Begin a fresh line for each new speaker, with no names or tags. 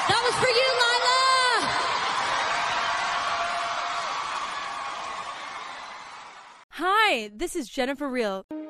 That was for you, Lila!
Hi, this is Jennifer Real.